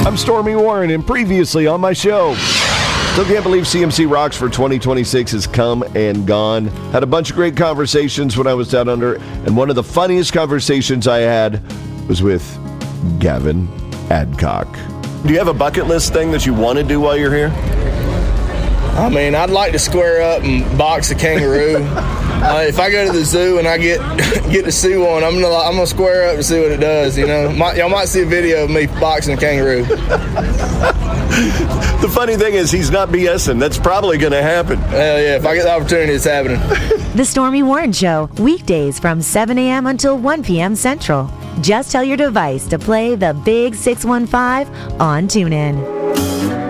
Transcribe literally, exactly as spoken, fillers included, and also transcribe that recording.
I'm Stormy Warren, and previously on my show, still can't believe C M C Rocks for twenty twenty-six has come and gone. Had a bunch of great conversations when I was down under, and one of the funniest conversations I had was with Gavin Adcock. Do you have a bucket list thing that you want to do while you're here? I mean, I'd like to square up and box a kangaroo. uh, if I go to the zoo and I get get to see one, I'm gonna I'm gonna square up to see what it does. You know, might, y'all might see a video of me boxing a kangaroo. The funny thing is, he's not BSing. That's probably going to happen. Hell yeah! If I get the opportunity, it's happening. The Stormy Warren Show, weekdays from seven a.m. until one p.m. Central. Just tell your device to play the Big six one five on TuneIn.